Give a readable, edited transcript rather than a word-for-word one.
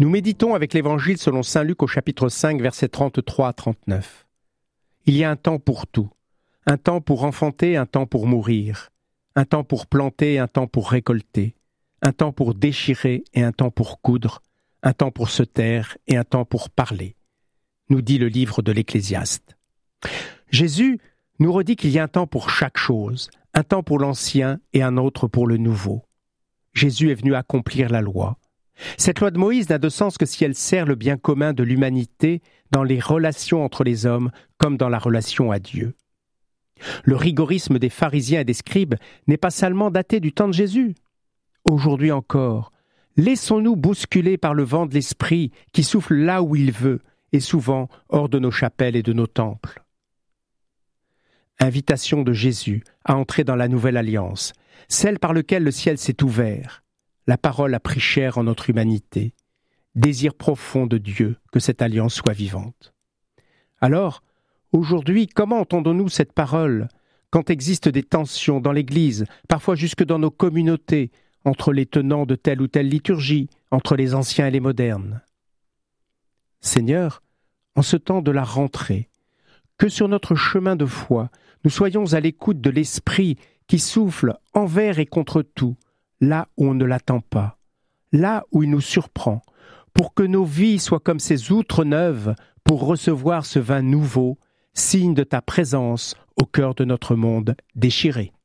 Nous méditons avec l'Évangile selon saint Luc au chapitre 5, versets 33 à 39. Il y a un temps pour tout, un temps pour enfanter, un temps pour mourir, un temps pour planter, un temps pour récolter, un temps pour déchirer et un temps pour coudre, un temps pour se taire et un temps pour parler, nous dit le livre de l'Ecclésiaste. Jésus nous redit qu'il y a un temps pour chaque chose, un temps pour l'ancien et un autre pour le nouveau. Jésus est venu accomplir la loi. Cette loi de Moïse n'a de sens que si elle sert le bien commun de l'humanité dans les relations entre les hommes comme dans la relation à Dieu. Le rigorisme des pharisiens et des scribes n'est pas seulement daté du temps de Jésus. Aujourd'hui encore, laissons-nous bousculer par le vent de l'esprit qui souffle là où il veut et souvent hors de nos chapelles et de nos temples. Invitation de Jésus à entrer dans la nouvelle alliance, celle par laquelle le ciel s'est ouvert. La parole a pris chair en notre humanité. Désir profond de Dieu que cette alliance soit vivante. Alors, aujourd'hui, comment entendons-nous cette parole quand existent des tensions dans l'Église, parfois jusque dans nos communautés, entre les tenants de telle ou telle liturgie, entre les anciens et les modernes? Seigneur, en ce temps de la rentrée, que sur notre chemin de foi, nous soyons à l'écoute de l'Esprit qui souffle envers et contre tout, là où on ne l'attend pas, là où il nous surprend, pour que nos vies soient comme ces outres neuves pour recevoir ce vin nouveau, signe de ta présence au cœur de notre monde déchiré.